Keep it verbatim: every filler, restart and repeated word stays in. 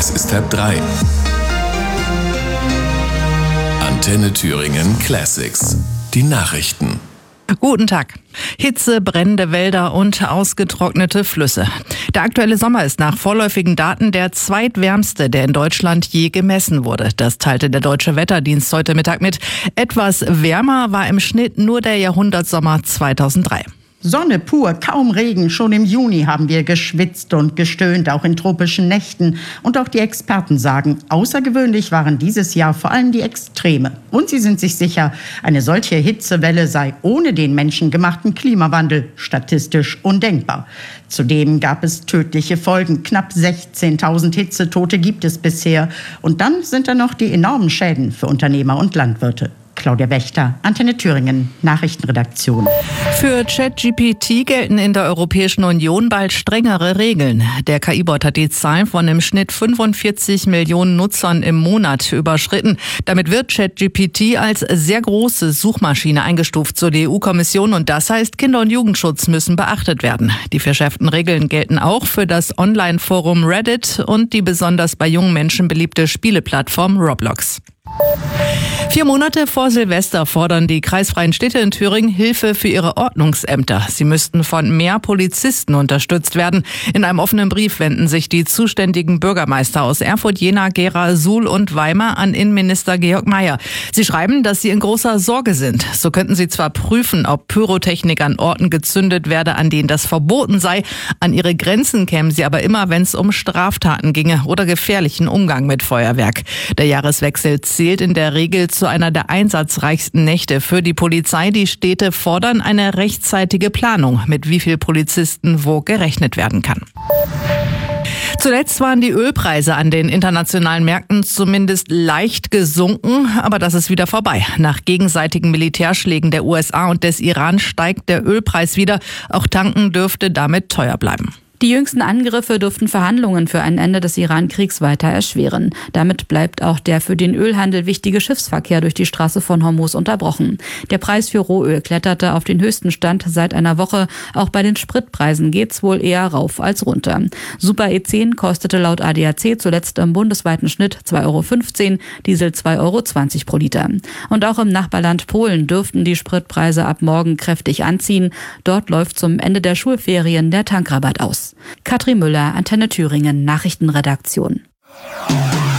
Es ist halb drei. Antenne Thüringen Classics. Die Nachrichten. Guten Tag. Hitze, brennende Wälder und ausgetrocknete Flüsse. Der aktuelle Sommer ist nach vorläufigen Daten der zweitwärmste, der in Deutschland je gemessen wurde. Das teilte der Deutsche Wetterdienst heute Mittag mit. Etwas wärmer war im Schnitt nur der Jahrhundertsommer zweitausenddrei. Sonne pur, kaum Regen. Schon im Juni haben wir geschwitzt und gestöhnt, auch in tropischen Nächten. Und auch die Experten sagen, außergewöhnlich waren dieses Jahr vor allem die Extreme. Und sie sind sich sicher, eine solche Hitzewelle sei ohne den menschengemachten Klimawandel statistisch undenkbar. Zudem gab es tödliche Folgen. Knapp sechzehntausend Hitzetote gibt es bisher. Und dann sind da noch die enormen Schäden für Unternehmer und Landwirte. Claudia Wächter, Antenne Thüringen, Nachrichtenredaktion. Für ChatGPT gelten in der Europäischen Union bald strengere Regeln. Der K I-Bot hat die Zahl von im Schnitt fünfundvierzig Millionen Nutzern im Monat überschritten. Damit wird ChatGPT als sehr große Suchmaschine eingestuft, so die E U-Kommission. Und das heißt, Kinder- und Jugendschutz müssen beachtet werden. Die verschärften Regeln gelten auch für das Online-Forum Reddit und die besonders bei jungen Menschen beliebte Spieleplattform Roblox. Vier Monate vor Silvester fordern die kreisfreien Städte in Thüringen Hilfe für ihre Ordnungsämter. Sie müssten von mehr Polizisten unterstützt werden. In einem offenen Brief wenden sich die zuständigen Bürgermeister aus Erfurt, Jena, Gera, Suhl und Weimar an Innenminister Georg Mayer. Sie schreiben, dass sie in großer Sorge sind. So könnten sie zwar prüfen, ob Pyrotechnik an Orten gezündet werde, an denen das verboten sei. An ihre Grenzen kämen sie aber immer, wenn es um Straftaten ginge oder gefährlichen Umgang mit Feuerwerk. Der Jahreswechsel zählt in der Regel zu einer der einsatzreichsten Nächte für die Polizei. Die Städte fordern eine rechtzeitige Planung, mit wie viel Polizisten wo gerechnet werden kann. Zuletzt waren die Ölpreise an den internationalen Märkten zumindest leicht gesunken, aber das ist wieder vorbei. Nach gegenseitigen Militärschlägen der U S A und des Iran steigt der Ölpreis wieder. Auch tanken dürfte damit teuer bleiben. Die jüngsten Angriffe dürften Verhandlungen für ein Ende des Iran-Kriegs weiter erschweren. Damit bleibt auch der für den Ölhandel wichtige Schiffsverkehr durch die Straße von Hormuz unterbrochen. Der Preis für Rohöl kletterte auf den höchsten Stand seit einer Woche. Auch bei den Spritpreisen geht's wohl eher rauf als runter. Super E zehn kostete laut A D A C zuletzt im bundesweiten Schnitt zwei Euro fünfzehn, Diesel zwei Euro zwanzig pro Liter. Und auch im Nachbarland Polen dürften die Spritpreise ab morgen kräftig anziehen. Dort läuft zum Ende der Schulferien der Tankrabatt aus. Katrin Müller, Antenne Thüringen, Nachrichtenredaktion.